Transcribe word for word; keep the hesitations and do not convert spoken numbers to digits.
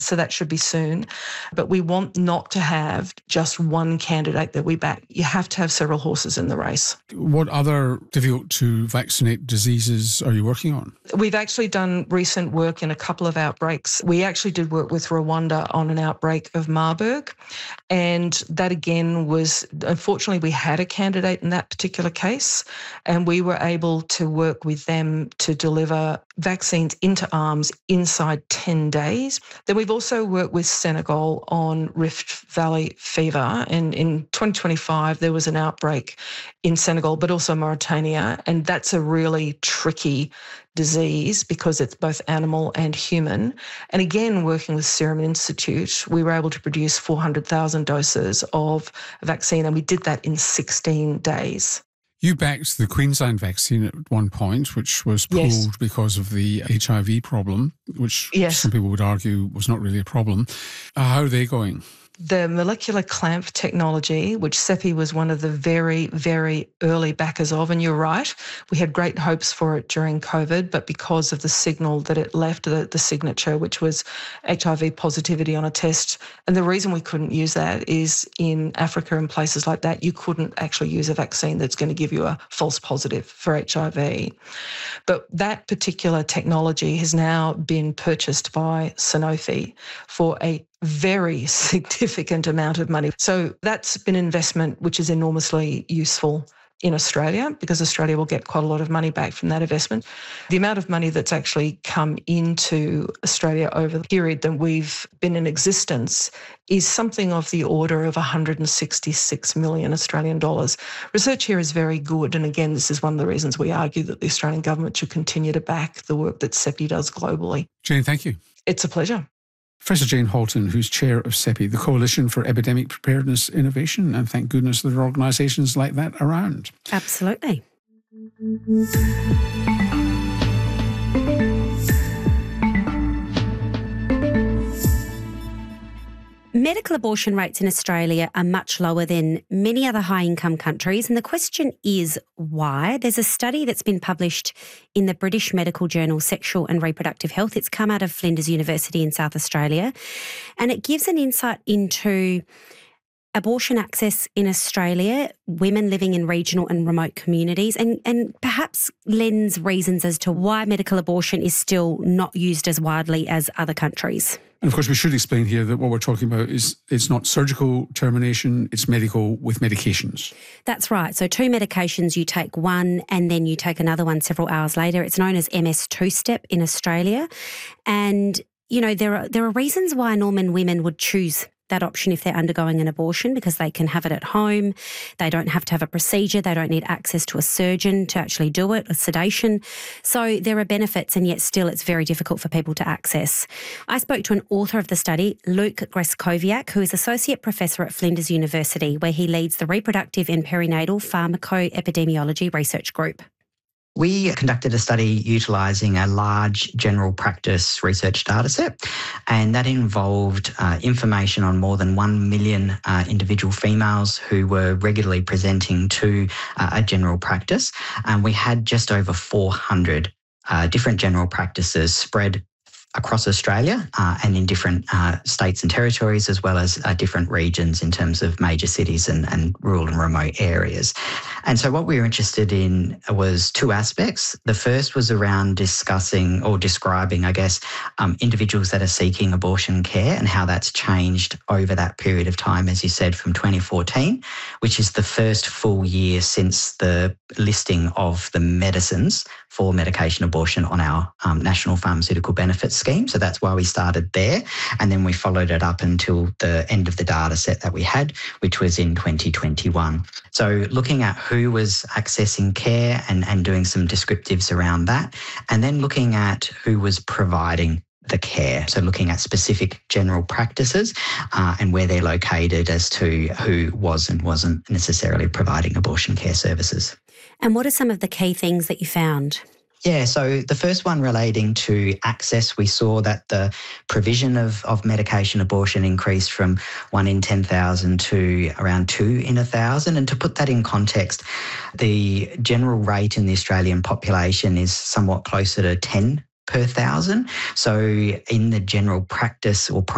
So that should be soon. But we want not to have just one candidate that we back. You have to have several horses in the race. What other difficult to vaccinate diseases are you working on? We've actually done recent work in a couple of outbreaks. We actually did work with Rwanda on an outbreak of Marburg. And that again was, unfortunately, we had a candidate in that particular case. And we were able to work with them to deliver vaccines into arms inside ten days. Then we've also worked with Senegal on Rift Valley fever. And in twenty twenty-five, there was an outbreak in Senegal, but also Mauritania. And that's a really tricky disease because it's both animal and human. And again, working with Serum Institute, we were able to produce four hundred thousand doses of vaccine, and we did that in sixteen days. You backed the Queensland vaccine at one point, which was pulled Yes. because of the H I V problem, which Yes. some people would argue was not really a problem. Uh, how are they going? The molecular clamp technology, which CEPI was one of the very, very early backers of, and you're right, we had great hopes for it during COVID, but because of the signal that it left, the, the signature, which was H I V positivity on a test, and the reason we couldn't use that is in Africa and places like that, you couldn't actually use a vaccine that's going to give you a false positive for H I V. But that particular technology has now been purchased by Sanofi for a very significant amount of money. So that's been an investment which is enormously useful in Australia because Australia will get quite a lot of money back from that investment. The amount of money that's actually come into Australia over the period that we've been in existence is something of the order of one hundred sixty-six million Australian dollars. Research here is very good. And again, this is one of the reasons we argue that the Australian government should continue to back the work that CEPI does globally. Jane, thank you. It's a pleasure. Professor Jane Halton, who's chair of CEPI, the Coalition for Epidemic Preparedness Innovation, and thank goodness there are organisations like that around. Absolutely. Medical abortion rates in Australia are much lower than many other high-income countries, and the question is why. There's a study that's been published in the British medical journal Sexual and Reproductive Health. It's come out of Flinders University in South Australia, and it gives an insight into abortion access in Australia, women living in regional and remote communities, and, and perhaps lends reasons as to why medical abortion is still not used as widely as other countries. And of course, we should explain here that what we're talking about is it's not surgical termination, it's medical with medications. That's right. So two medications, you take one and then you take another one several hours later. It's known as M S two-step in Australia. And, you know, there are there are reasons why Norman women would choose that option if they're undergoing an abortion, because they can have it at home. They don't have to have a procedure. They don't need access to a surgeon to actually do it, or sedation. So there are benefits, and yet still it's very difficult for people to access. I spoke to an author of the study, Luke Greskoviak, who is Associate Professor at Flinders University, where he leads the Reproductive and Perinatal Pharmacoepidemiology Research Group. We conducted a study utilising a large general practice research dataset, and that involved uh, information on more than one million uh, individual females who were regularly presenting to uh, a general practice. And we had just over four hundred uh, different general practices spread across Australia uh, and in different uh, states and territories, as well as uh, different regions in terms of major cities and, and rural and remote areas. And so what we were interested in was two aspects. The first was around discussing or describing, I guess, um, individuals that are seeking abortion care and how that's changed over that period of time, as you said, from twenty fourteen, which is the first full year since the listing of the medicines for medication abortion on our um, National Pharmaceutical Benefits Scheme. So that's why we started there. And then we followed it up until the end of the data set that we had, which was in twenty twenty-one. So looking at who was accessing care and, and doing some descriptives around that, and then looking at who was providing the care. So looking at specific general practices uh, and where they're located as to who was and wasn't necessarily providing abortion care services. And what are some of the key things that you found? Yeah, so the first one relating to access, we saw that the provision of, of medication abortion increased from one in ten thousand to around two in one thousand. And to put that in context, the general rate in the Australian population is somewhat closer to ten per thousand. So in the general practice or